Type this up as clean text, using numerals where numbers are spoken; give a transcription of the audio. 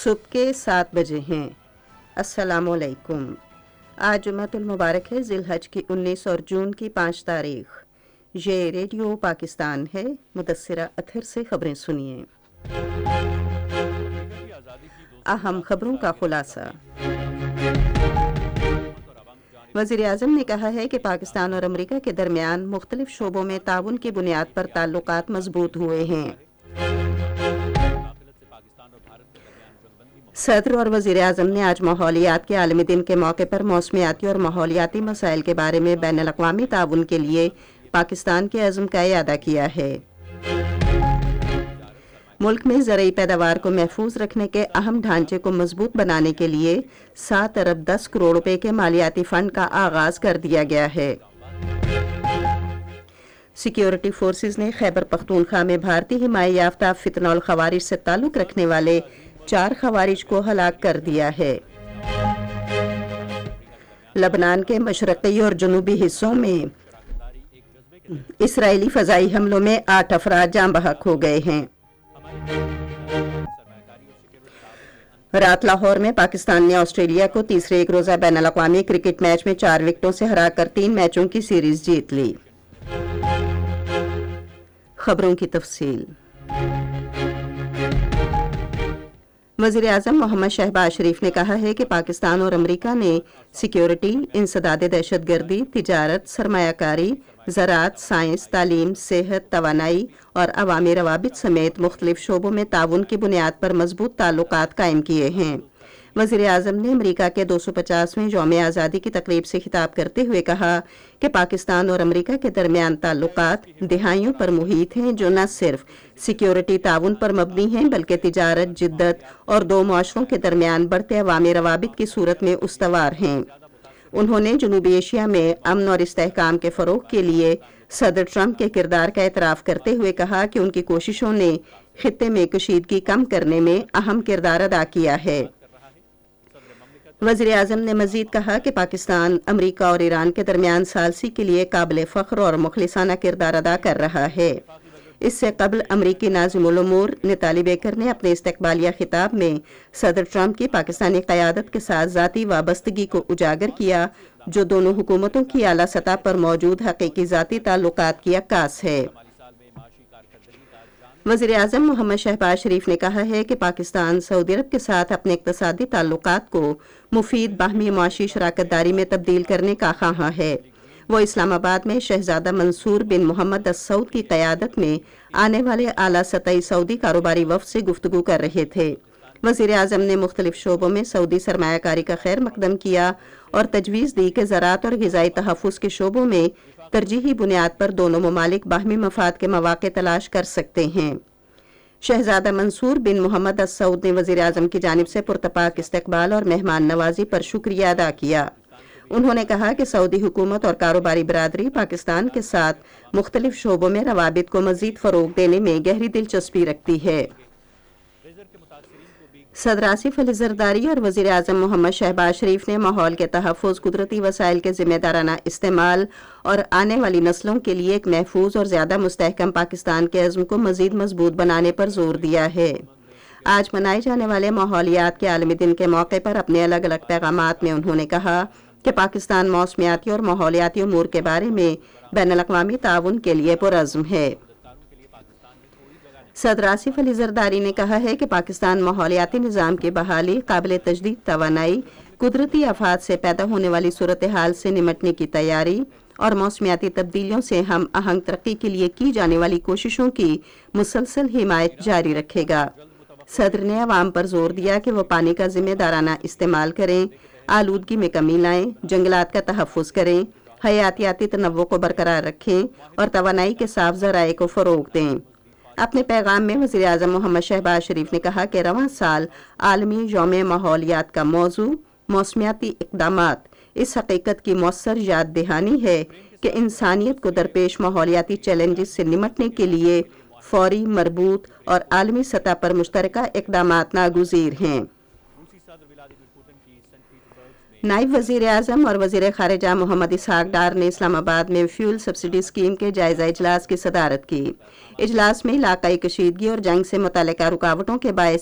صبح کے 7 بجے ہیں۔ السلام علیکم۔ آج جمعۃ المبارک ہے، ذی الحج کی 19 اور جون کی 5 تاریخ۔ یہ ریڈیو پاکستان ہے۔ مدثرہ اطہر سے خبریں سنیے۔ اہم خبروں کا خلاصہ۔ وزیر اعظم نے کہا ہے کہ پاکستان اور امریکہ کے درمیان مختلف شعبوں میں تعاون کی بنیاد پر تعلقات مضبوط ہوئے ہیں۔ صدر اور وزیر اعظم نے آج ماحولیات کے عالمی دن کے موقع پر موسمیاتی اور ماحولیاتی مسائل کے بارے میں بین الاقوامی تعاون کے لیے پاکستان کے عزم کا اعادہ کیا ہے۔ ملک میں زرعی پیداوار کو محفوظ رکھنے کے اہم ڈھانچے کو مضبوط بنانے کے لیے 7 ارب 10 کروڑ روپے کے مالیاتی فنڈ کا آغاز کر دیا گیا ہے۔ سیکیورٹی فورسز نے خیبر پختونخوا میں بھارتی حمایت یافتہ فتنہ الخوارج سے تعلق رکھنے والے 4 خوارج کو ہلاک کر دیا ہے۔ لبنان کے مشرقی اور جنوبی حصوں میں اسرائیلی فضائی حملوں میں 8 افراد جاں بحق ہو گئے ہیں۔ رات لاہور میں پاکستان نے آسٹریلیا کو تیسرے ایک روزہ بین الاقوامی کرکٹ میچ میں 4 وکٹوں سے ہرا کر 3 میچوں کی سیریز جیت لی۔ خبروں کی تفصیل۔ وزیر اعظم محمد شہباز شریف نے کہا ہے کہ پاکستان اور امریکہ نے سیکیورٹی، انسداد دہشت گردی، تجارت، سرمایہ کاری، زراعت، سائنس، تعلیم، صحت، توانائی اور عوامی روابط سمیت مختلف شعبوں میں تعاون کی بنیاد پر مضبوط تعلقات قائم کیے ہیں۔ وزیر اعظم نے امریکہ کے 250ویں یوم آزادی کی تقریب سے خطاب کرتے ہوئے کہا کہ پاکستان اور امریکہ کے درمیان تعلقات دہائیوں پر محیط ہیں، جو نہ صرف سیکیورٹی تعاون پر مبنی ہیں بلکہ تجارت، جدت اور 2 معاشروں کے درمیان بڑھتے عوامی روابط کی صورت میں استوار ہیں۔ انہوں نے جنوبی ایشیا میں امن اور استحکام کے فروغ کے لیے صدر ٹرمپ کے کردار کا اعتراف کرتے ہوئے کہا کہ ان کی کوششوں نے خطے میں کشیدگی کم کرنے میں اہم کردار ادا کیا ہے۔ وزیر اعظم نے مزید کہا کہ پاکستان امریکہ اور ایران کے درمیان ثالثی کے لیے قابل فخر اور مخلصانہ کردار ادا کر رہا ہے۔ اس سے قبل امریکی ناظم الامور نتالی بیکر نے اپنے استقبالیہ خطاب میں صدر ٹرمپ کی پاکستانی قیادت کے ساتھ ذاتی وابستگی کو اجاگر کیا، جو دونوں حکومتوں کی اعلیٰ سطح پر موجود حقیقی ذاتی تعلقات کی عکاس ہے۔ وزیر اعظم محمد شہباز شریف نے کہا ہے کہ پاکستان سعودی عرب کے ساتھ اپنے اقتصادی تعلقات کو مفید باہمی معاشی شراکت داری میں تبدیل کرنے کا خواہاں ہے۔ وہ اسلام آباد میں شہزادہ منصور بن محمد السعود کی قیادت میں آنے والے اعلیٰ سطحی سعودی کاروباری وفد سے گفتگو کر رہے تھے۔ وزیر اعظم نے مختلف شعبوں میں سعودی سرمایہ کاری کا خیر مقدم کیا اور تجویز دی کہ زراعت اور غذائی تحفظ کے شعبوں میں ترجیحی بنیاد پر دونوں ممالک باہمی مفاد کے مواقع تلاش کر سکتے ہیں۔ شہزادہ منصور بن محمد السعود نے وزیر اعظم کی جانب سے پرتپاک استقبال اور مہمان نوازی پر شکریہ ادا کیا۔ انہوں نے کہا کہ سعودی حکومت اور کاروباری برادری پاکستان کے ساتھ مختلف شعبوں میں روابط کو مزید فروغ دینے میں گہری دلچسپی رکھتی ہے۔ صدر آصف علی زرداری اور وزیر اعظم محمد شہباز شریف نے ماحول کے تحفظ، قدرتی وسائل کے ذمہ دارانہ استعمال اور آنے والی نسلوں کے لیے ایک محفوظ اور زیادہ مستحکم پاکستان کے عزم کو مزید مضبوط بنانے پر زور دیا ہے۔ آج منائے جانے والے ماحولیات کے عالمی دن کے موقع پر اپنے الگ الگ پیغامات میں انہوں نے کہا کہ پاکستان موسمیاتی اور ماحولیاتی امور کے بارے میں بین الاقوامی تعاون کے لیے پرعزم ہے۔ صدر آصف علی زرداری نے کہا ہے کہ پاکستان ماحولیاتی نظام کی بحالی، قابل تجدید توانائی، قدرتی آفات سے پیدا ہونے والی صورتحال سے نمٹنے کی تیاری اور موسمیاتی تبدیلیوں سے ہم آہنگ ترقی کے لیے کی جانے والی کوششوں کی مسلسل حمایت جاری رکھے گا۔ صدر نے عوام پر زور دیا کہ وہ پانی کا ذمہ دارانہ استعمال کریں، آلودگی میں کمی لائیں، جنگلات کا تحفظ کریں، حیاتیاتی تنوع کو برقرار رکھیں اور توانائی کے صاف ذرائع کو فروغ دیں۔ اپنے پیغام میں وزیر اعظم محمد شہباز شریف نے کہا کہ رواں سال عالمی یوم ماحولیات کا موضوع موسمیاتی اقدامات اس حقیقت کی مؤثر یاد دہانی ہے کہ انسانیت کو درپیش ماحولیاتی چیلنجز سے نمٹنے کے لیے فوری، مربوط اور عالمی سطح پر مشترکہ اقدامات ناگزیر ہیں۔ نائب وزیر اعظم اور وزیر خارجہ محمد اسحاق ڈار نے اسلام آباد میں فیول سبسڈی اسکیم کے جائزہ اجلاس کی صدارت کی۔ اجلاس میں علاقائی کشیدگی اور جنگ سے متعلقہ رکاوٹوں کے باعث